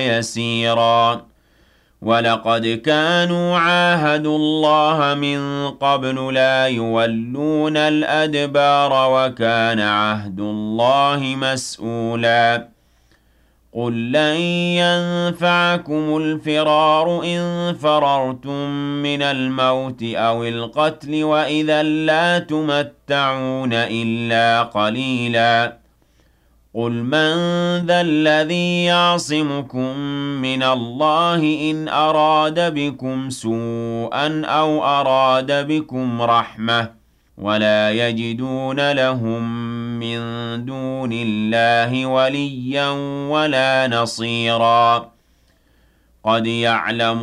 يسيرا ولقد كانوا عاهدوا الله من قبل لا يولون الأدبار وكان عهد الله مسؤولا قل لن ينفعكم الفرار إن فررتم من الموت أو القتل وإذا لا تمتعون إلا قليلا قل من ذا الذي يعصمكم من الله إن أراد بكم سوءا أو أراد بكم رحمة ولا يجدون لهم من دون الله وليا ولا نصيرا قد يعلم